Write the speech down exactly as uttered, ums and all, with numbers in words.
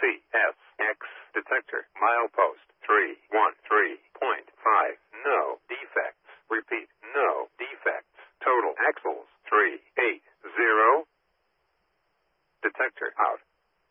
C S X detector. Milepost three one three point five. No defects. Repeat, no defects. Total axles three eight zero. Detector out.